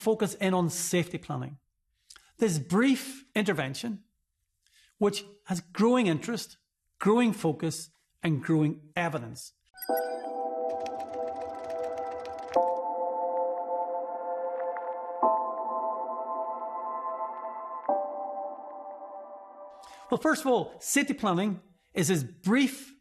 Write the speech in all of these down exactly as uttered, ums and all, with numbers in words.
focus in on safety planning. This brief intervention, which has growing interest, growing focus, and growing evidence. Well, first of all, safety planning is this brief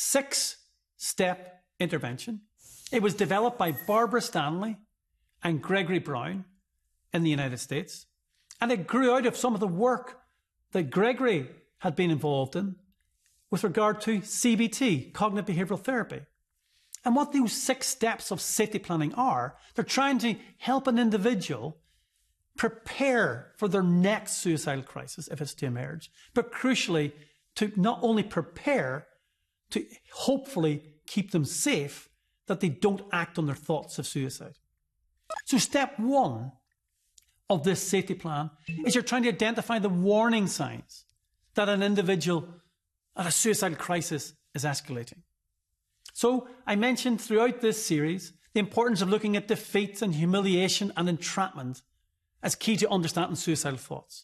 six-step intervention. It was developed by Barbara Stanley and Gregory Brown in the United States. And it grew out of some of the work that Gregory had been involved in with regard to C B T, cognitive behavioral therapy. And what those six steps of safety planning are, they're trying to help an individual prepare for their next suicidal crisis, if it's to emerge, but crucially, to not only prepare, to hopefully keep them safe, that they don't act on their thoughts of suicide. So step one of this safety plan is you're trying to identify the warning signs that an individual at a suicidal crisis is escalating. So I mentioned throughout this series the importance of looking at defeat and humiliation and entrapment as key to understanding suicidal thoughts.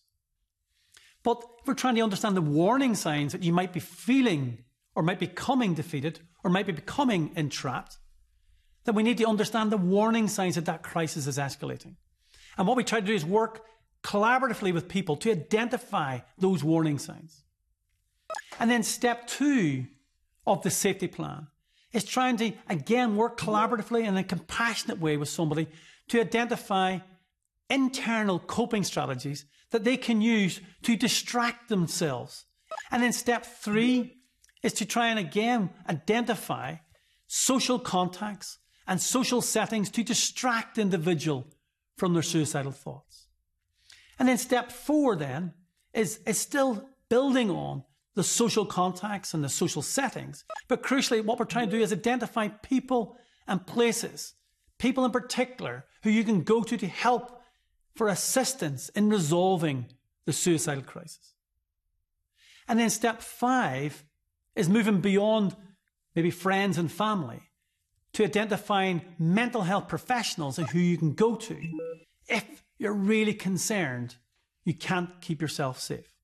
But if we're trying to understand the warning signs that you might be feeling or might be becoming defeated or might be becoming entrapped, then we need to understand the warning signs that that crisis is escalating. And what we try to do is work collaboratively with people to identify those warning signs. And then step two of the safety plan is trying to, again, work collaboratively in a compassionate way with somebody to identify internal coping strategies that they can use to distract themselves. And then step three is to try and again identify social contacts and social settings to distract the individual from their suicidal thoughts. And then step four then is, is still building on the social contacts and the social settings. But crucially, what we're trying to do is identify people and places, people in particular, who you can go to to help for assistance in resolving the suicidal crisis. And then step five is moving beyond maybe friends and family to identifying mental health professionals and who you can go to if you're really concerned you can't keep yourself safe.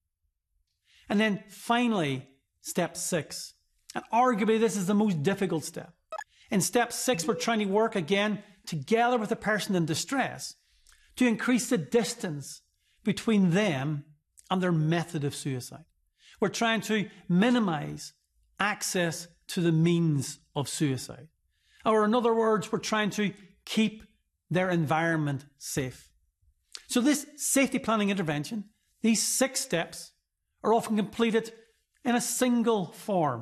And then finally, step six, and arguably this is the most difficult step. In step six, we're trying to work again together with the person in distress to increase the distance between them and their method of suicide. We're trying to minimize access to the means of suicide. Or in other words, we're trying to keep their environment safe. So this safety planning intervention, these six steps, are often completed in a single form.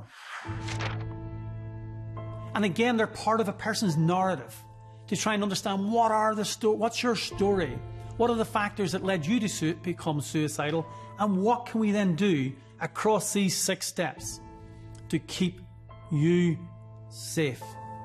And again, they're part of a person's narrative to try and understand what are the sto- what's your story, what are the factors that led you to su- become suicidal, and what can we then do across these six steps to keep you safe.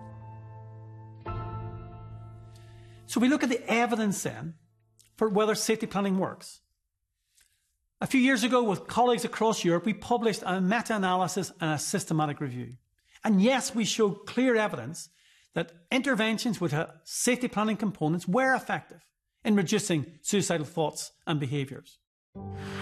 So we look at the evidence then for whether safety planning works. A few years ago, with colleagues across Europe, we published a meta-analysis and a systematic review. And yes, we showed clear evidence that interventions with safety planning components were effective in reducing suicidal thoughts and behaviours.